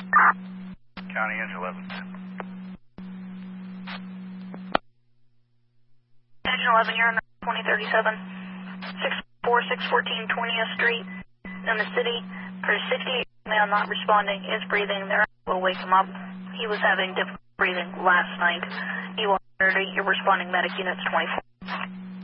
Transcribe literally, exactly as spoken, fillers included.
County Engine eleven. Engine eleven, you're on twenty thirty-seven, six four six fourteen twentieth Street in the city. For sixty-eight male not responding, is breathing. There will wake him up. He was having difficulty breathing last night. You are your responding medic units twenty-four.